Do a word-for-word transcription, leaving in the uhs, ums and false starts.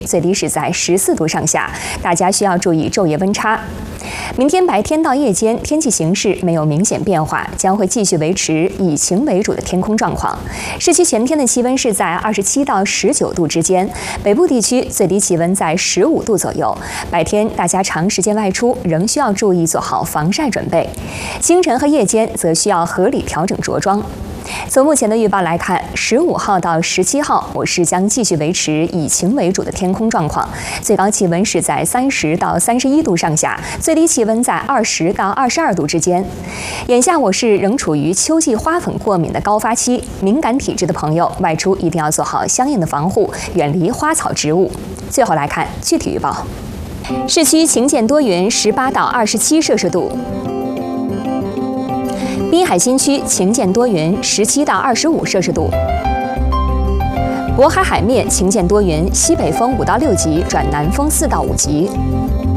最低是在十四度上下，大家需要注意昼夜温差。明天白天到夜间，天气形势没有明显变化，将会继续维持以晴为主的天空状况。市区全天的气温是在二十七到十九度之间，北部地区最低气温在十五度左右。白天大家长时间外出，仍需要注意做好防晒准备。清晨和夜间则需要合理调整着装。从目前的预报来看，十五号到十七号，我市将继续维持以晴为主的天空状况，最高气温是在三十到三十一度上下，最低气温在二十到二十二度之间。眼下我市仍处于秋季花粉过敏的高发期，敏感体质的朋友外出一定要做好相应的防护，远离花草植物。最后来看具体预报，市区晴见多云，十八到二十七摄氏度。滨海新区晴见多云，十七到二十五摄氏度；渤海海面晴见多云，西北风五到六级转南风四到五级。